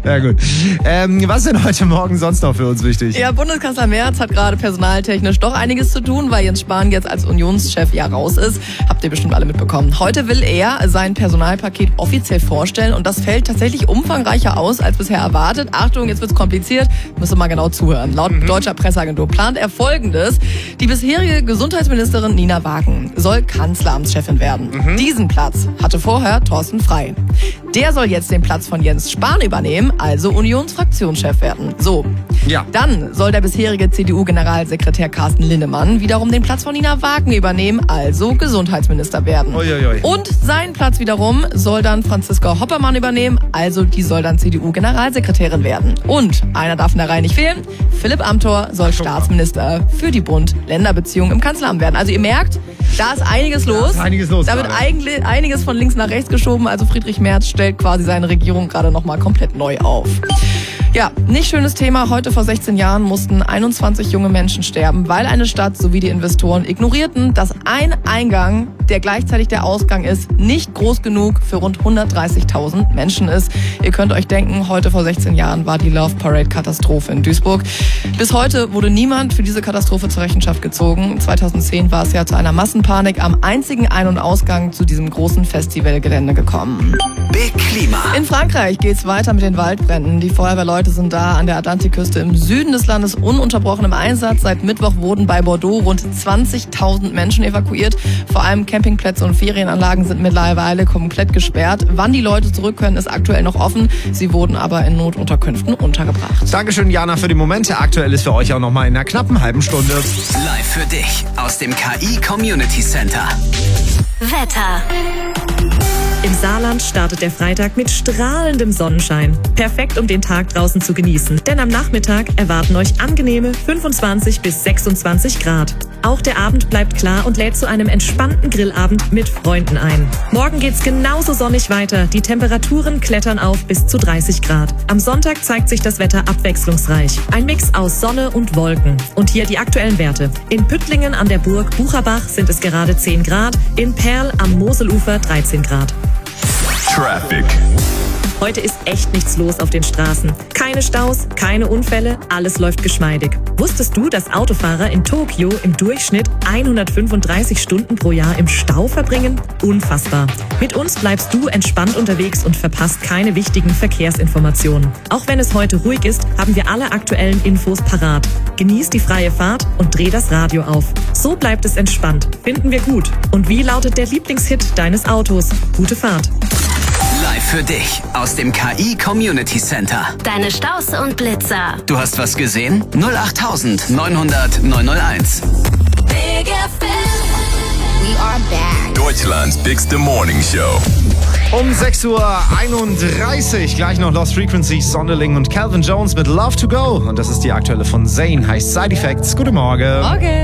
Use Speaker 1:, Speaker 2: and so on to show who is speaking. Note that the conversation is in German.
Speaker 1: Ja, gut. Was ist denn heute Morgen sonst noch für uns wichtig?
Speaker 2: Ja, Bundeskanzler Merz hat gerade personaltechnisch doch einiges zu tun, weil Jens Spahn jetzt als Unionschef ja raus ist. Habt ihr bestimmt alle mitbekommen. Heute will er sein Personalpaket offiziell vorstellen und das fällt tatsächlich umfangreicher aus als bisher erwartet. Achtung, jetzt wird's kompliziert. Müsst ihr mal genau zuhören. Laut deutscher Presseagentur plant er Folgendes. Die bisherige Gesundheitsministerin Nina Wagen soll Kanzleramtschefin werden. Diesen Platz hatte vorher Thorsten Frey. Der soll jetzt den Platz von Jens Spahn übernehmen, also Unionsfraktionschef werden. So.
Speaker 1: Ja.
Speaker 2: Dann soll der bisherige CDU-Generalsekretär Carsten Linnemann wiederum den Platz von Nina Wagen übernehmen, also Gesundheitsminister werden.
Speaker 1: Uiuiui.
Speaker 2: Und seinen Platz wiederum soll dann Franziska Hoppermann übernehmen, also die soll dann CDU-Generalsekretärin werden. Und einer darf in der Reihe nicht fehlen, Philipp Amthor soll Staatsminister für die Bund-Länder-Beziehungen im Kanzleramt werden. Also ihr merkt, da ist einiges los. Da wird einiges von links nach rechts geschoben. Also Friedrich Merz stellt quasi seine Regierung gerade nochmal komplett neu auf. Ja, nicht schönes Thema. Heute vor 16 Jahren mussten 21 junge Menschen sterben, weil eine Stadt sowie die Investoren ignorierten, dass ein Eingang, der gleichzeitig der Ausgang ist, nicht groß genug für rund 130.000 Menschen ist. Ihr könnt euch denken, heute vor 16 Jahren war die Love Parade-Katastrophe in Duisburg. Bis heute wurde niemand für diese Katastrophe zur Rechenschaft gezogen. 2010 war es ja zu einer Massenpanik am einzigen Ein- und Ausgang zu diesem großen Festivalgelände gekommen.
Speaker 3: Big Klima.
Speaker 2: In Frankreich geht's weiter mit den Waldbränden. Die Feuerwehrleute sind da an der Atlantikküste im Süden des Landes ununterbrochen im Einsatz. Seit Mittwoch wurden bei Bordeaux rund 20.000 Menschen evakuiert. Vor allem Campingplätze und Ferienanlagen sind mittlerweile komplett gesperrt. Wann die Leute zurück können, ist aktuell noch offen. Sie wurden aber in Notunterkünften untergebracht.
Speaker 1: Dankeschön, Jana, für die Momente. Aktuell ist für euch auch noch mal in einer knappen halben Stunde.
Speaker 3: Live für dich aus dem KI Community Center.
Speaker 4: Wetter.
Speaker 5: Im Saarland startet der Freitag mit strahlendem Sonnenschein. Perfekt, um den Tag draußen zu genießen. Denn am Nachmittag erwarten euch angenehme 25 bis 26 Grad. Auch der Abend bleibt klar und lädt zu einem entspannten Grillabend mit Freunden ein. Morgen geht's genauso sonnig weiter. Die Temperaturen klettern auf bis zu 30 Grad. Am Sonntag zeigt sich das Wetter abwechslungsreich. Ein Mix aus Sonne und Wolken. Und hier die aktuellen Werte. In Püttlingen an der Burg Bucherbach sind es gerade 10 Grad. In Perl am Moselufer 13 Grad.
Speaker 6: Traffic.
Speaker 5: Heute ist echt nichts los auf den Straßen. Keine Staus, keine Unfälle, alles läuft geschmeidig. Wusstest du, dass Autofahrer in Tokio im Durchschnitt 135 Stunden pro Jahr im Stau verbringen? Unfassbar. Mit uns bleibst du entspannt unterwegs und verpasst keine wichtigen Verkehrsinformationen. Auch wenn es heute ruhig ist, haben wir alle aktuellen Infos parat. Genieß die freie Fahrt und dreh das Radio auf. So bleibt es entspannt. Finden wir gut. Und wie lautet der Lieblingshit deines Autos? Gute Fahrt.
Speaker 3: Live für dich aus dem KI Community Center.
Speaker 4: Deine Staus und Blitzer.
Speaker 3: Du hast was gesehen? 08900 901.
Speaker 4: Big FM. We are back.
Speaker 6: Deutschlands bigste Morning Show.
Speaker 1: Um 6:31 Uhr. Gleich noch Lost Frequencies, Sonderling und Calvin Jones mit Love to Go. Und das ist die aktuelle von Zayn, heißt Side Effects. Guten Morgen.
Speaker 2: Morgen.